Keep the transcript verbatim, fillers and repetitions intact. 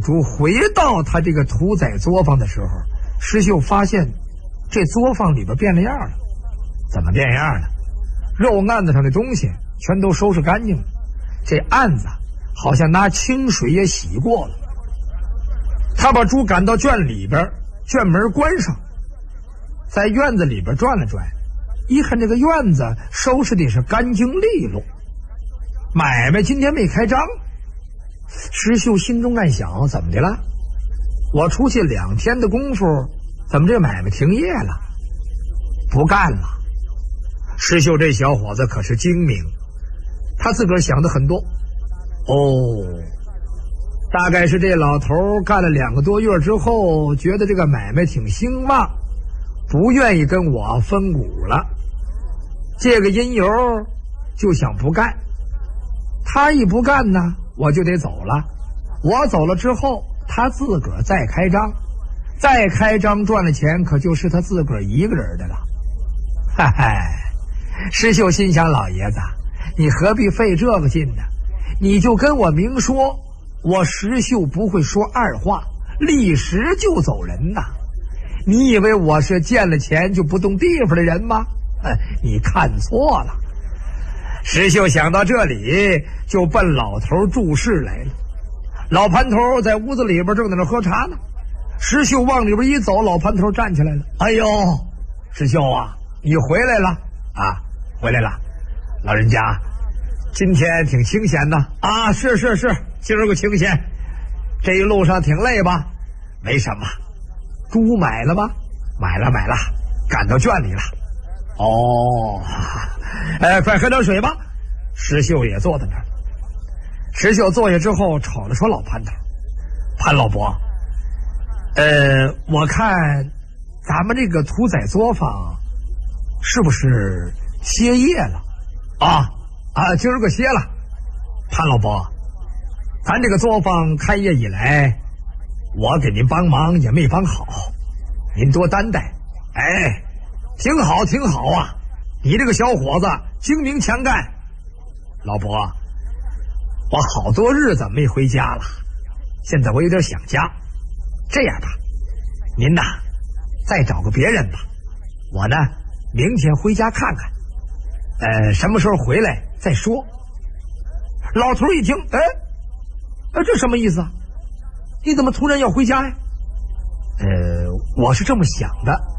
珠回到他这个屠宰作坊的时候，石秀发现这作坊里边变了样了。怎么变样了？肉案子上的东西全都收拾干净了，这案子好像拿清水也洗过了。他把猪赶到圈里边，圈门关上，在院子里边转了转，一看这个院子收拾的是干净利落，买卖今天没开张。石秀心中暗想，怎么的了？我出去两天的功夫，怎么这买卖停业了？不干了。石秀这小伙子可是精明，他自个儿想的很多。哦，大概是这老头干了两个多月之后，觉得这个买卖挺兴旺，不愿意跟我分股了，这个因由就想不干。他一不干呢，我就得走了，我走了之后，他自个儿再开张，再开张赚了钱，可就是他自个儿一个人的了。嗨嗨，石秀心想，老爷子，你何必费这个劲呢？你就跟我明说，我石秀不会说二话，立时就走人呐。你以为我是见了钱就不动地方的人吗？哎，你看错了。石秀想到这里，就奔老头住室来了。老盘头在屋子里边正在那喝茶呢。石秀往里边一走，老盘头站起来了。哎呦，石秀啊，你回来了啊？回来了，老人家，今天挺清闲的啊？是是是，今儿个清闲。这一路上挺累吧？没什么。猪买了吗？买了买了，赶到圈里了。哦，哎，快喝点水吧。石秀也坐在那儿。石秀坐下之后，瞅了瞅老潘头，潘老伯，呃，我看咱们这个屠宰作坊是不是歇业了？啊啊，今儿个歇了。潘老伯，咱这个作坊开业以来，我给您帮忙也没帮好，您多担待。哎，挺好挺好啊，你这个小伙子精明强干。老伯，我好多日子没回家了，现在我有点想家。这样吧，您呐再找个别人吧，我呢明天回家看看，呃，什么时候回来再说。老头一听，哎，哎，这什么意思啊？你怎么突然要回家呀？呃，我是这么想的，